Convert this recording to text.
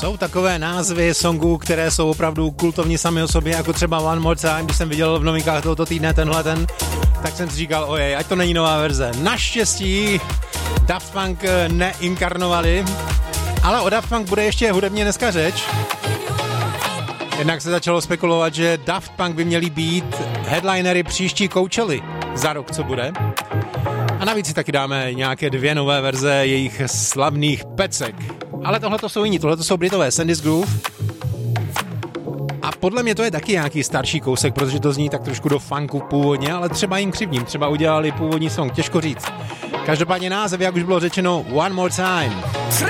Jsou takové názvy songů, které jsou opravdu kultovní sami o sobě, jako třeba One More Time, když jsem viděl v novinkách tohoto týdne tak jsem si říkal, ojej, ať to není nová verze. Naštěstí Daft Punk neinkarnovali, ale o Daft Punk bude ještě hudebně dneska řeč. Jednak se začalo spekulovat, že Daft Punk by měli být headlinery příští Coachelly za rok, co bude. A navíc si taky dáme nějaké 2 nové verze jejich slavných pecek. Ale tohle to jsou jiní, tohle to jsou Britové, Sandy's Groove. A podle mě to je taky nějaký starší kousek, protože to zní tak trošku do funku původně, ale třeba jim křivním, třeba udělali původní song, těžko říct. Každopádně název, jak už bylo řečeno, One More Time.